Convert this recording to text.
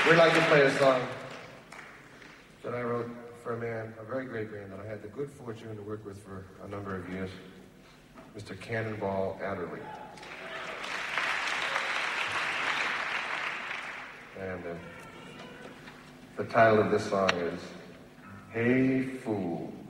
We'd like to play a song that I wrote for a man, a very great man that I had the good fortune to work with for a number of years, Mr. Cannonball Adderley. And the title of this song is Hey Fool.